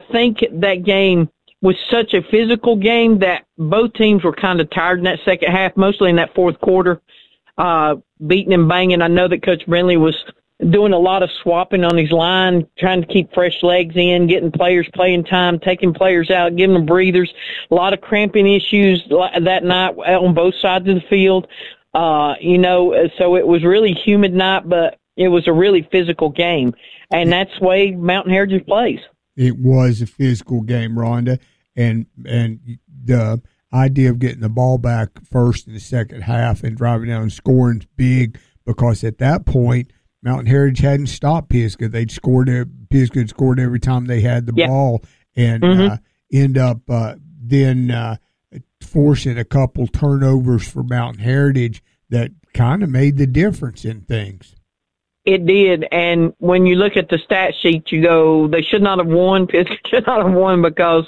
think that game was such a physical game that both teams were kind of tired in that second half, mostly in that fourth quarter, beating and banging. I know that Coach Brindley was doing a lot of swapping on his line, trying to keep fresh legs in, getting players playing time, taking players out, giving them breathers. A lot of cramping issues that night on both sides of the field. So it was really humid night, but it was a really physical game. And that's the way Mountain Heritage plays. It was a physical game, Rhonda, and the idea of getting the ball back first in the second half and driving down and scoring is big, because at that point, Mountain Heritage hadn't stopped Pisgah. Pisgah had scored every time they had the ball, and end up then forcing a couple turnovers for Mountain Heritage that kind of made the difference in things. It did, and when you look at the stat sheet, you go, they should not have won. Pisgah should not have won, because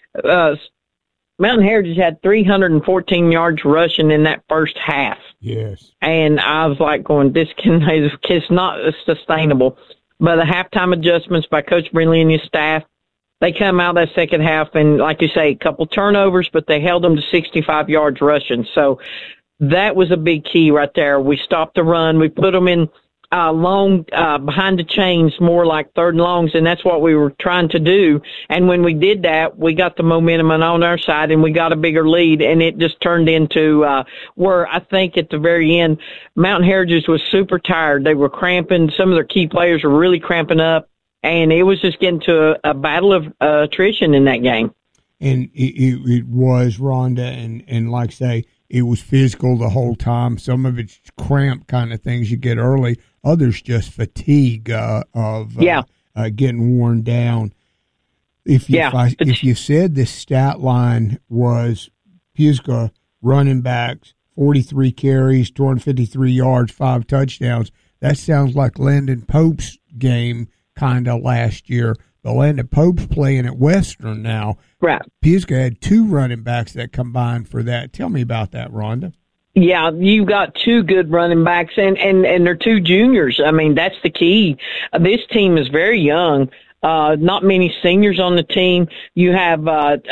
Mountain Heritage had 314 yards rushing in that first half. Yes. And I was like going, it's not sustainable. But the halftime adjustments by Coach Brindley and his staff, they come out that second half, and like you say, a couple turnovers, but they held them to 65 yards rushing. So that was a big key right there. We stopped the run. We put them in long behind the chains, more like third and longs, and that's what we were trying to do. And when we did that, we got the momentum on our side, and we got a bigger lead, and it just turned into where I think at the very end, Mountain Heritage was super tired. They were cramping. Some of their key players were really cramping up, and it was just getting to a battle of attrition in that game. And it was, Rhonda, and like I say, it was physical the whole time. Some of it's cramp kind of things you get early. Others just fatigue of getting worn down. If you said the stat line was Pisgah running backs, 43 carries, 253 yards, 5 touchdowns, that sounds like Landon Pope's game kind of last year. But Landon Pope's playing at Western now. Right. Pisgah had 2 running backs that combined for that. Tell me about that, Rhonda. Yeah, you've got 2 good running backs, and they're 2 juniors. I mean, that's the key. This team is very young. Not many seniors on the team. You have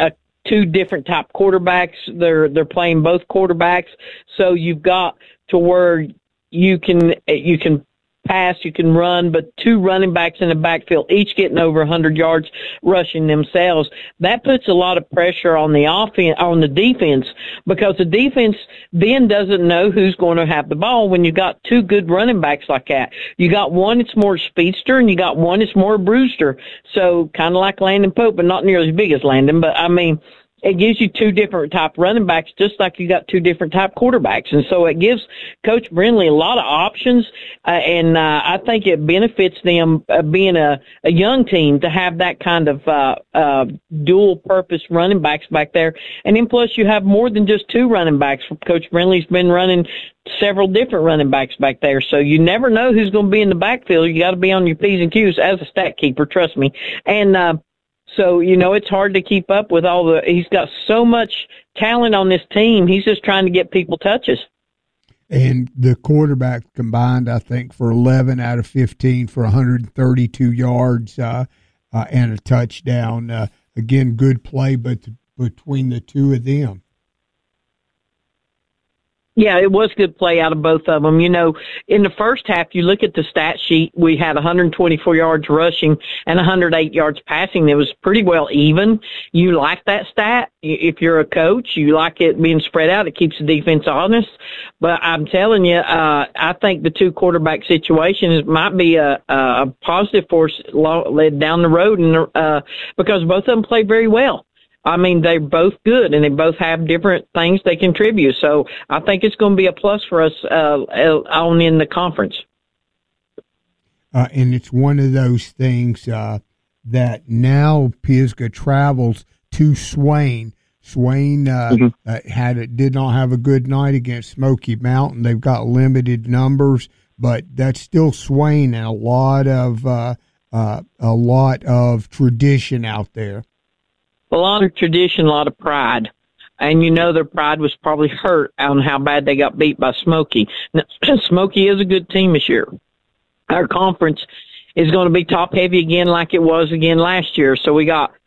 2 different type quarterbacks. They're playing both quarterbacks, so you've got to where you can pass, you can run, but 2 running backs in the backfield, each getting over 100 yards rushing themselves. That puts a lot of pressure on the defense, because the defense then doesn't know who's going to have the ball when you got 2 good running backs like that. You got one that's more speedster, and you got one that's more brewster. So kind of like Landon Pope, but not nearly as big as Landon. But I mean, it gives you 2 different type running backs, just like you got 2 different type quarterbacks. And so it gives Coach Brindley a lot of options, and I think it benefits them being a young team to have that kind of dual-purpose running backs back there. And then plus you have more than just 2 running backs. Coach Brindley's been running several different running backs back there, so you never know who's going to be in the backfield. You got to be on your P's and Q's as a stat keeper, trust me. And so, it's hard to keep up with he's got so much talent on this team. He's just trying to get people touches. And the quarterback combined, I think, for 11 out of 15 for 132 yards and a touchdown. Again, good play, but between the 2 of them. Yeah, it was good play out of both of them. In the first half, you look at the stat sheet, we had 124 yards rushing and 108 yards passing. It was pretty well even. You like that stat. If you're a coach, you like it being spread out. It keeps the defense honest. But I'm telling you, I think the 2 quarterback situations might be a positive force led down the road, and because both of them play very well. I mean, they're both good, and they both have different things they contribute. So I think it's going to be a plus for us on in the conference. And it's one of those things that now Pisgah travels to Swain. Swain did not have a good night against Smoky Mountain. They've got limited numbers, but that's still Swain, and a lot of tradition out there. A lot of tradition, a lot of pride. And their pride was probably hurt on how bad they got beat by Smoky. Now, Smoky is a good team this year. Our conference is going to be top heavy again like it was again last year. So we got